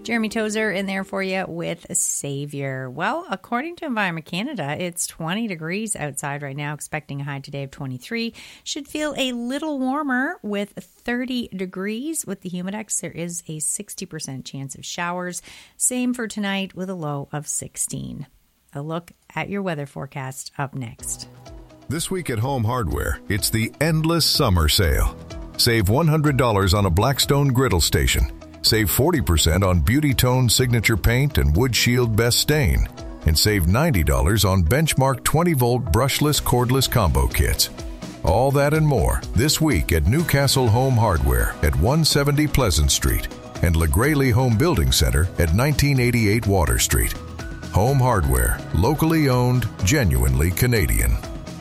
Jeremy Tozer in there for you with Savior. Well, according to Environment Canada, it's 20 degrees outside right now, expecting a high today of 23. Should feel a little warmer with 30 degrees. With the Humidex, there is a 60% chance of showers. Same for tonight with a low of 16. A look at your weather forecast up next. This week at Home Hardware, it's the Endless Summer Sale. Save $100 on a Blackstone griddle station. Save 40% on Beauty Tone Signature Paint and Wood Shield Best Stain. And save $90 on Benchmark 20-volt brushless cordless combo kits. All that and more this week at Newcastle Home Hardware at 170 Pleasant Street and LaGraley Home Building Center at 1988 Water Street. Home Hardware, locally owned, genuinely Canadian.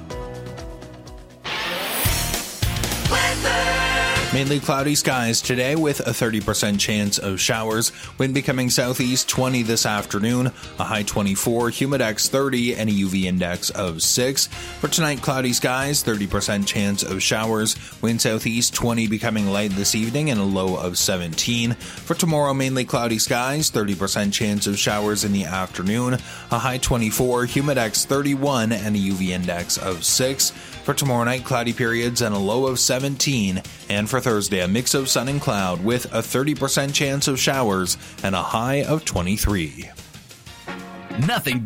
Mainly cloudy skies today with a 30% chance of showers. Wind becoming southeast 20 this afternoon, a high 24, Humidex 30, and a UV index of 6. For tonight, cloudy skies, 30% chance of showers. Wind southeast 20 becoming light this evening and a low of 17. For tomorrow, mainly cloudy skies, 30% chance of showers in the afternoon, a high 24, Humidex 31, and a UV index of 6. For tomorrow night, cloudy periods and a low of 17. And for Thursday, a mix of sun and cloud with a 30% chance of showers and a high of 23. Nothing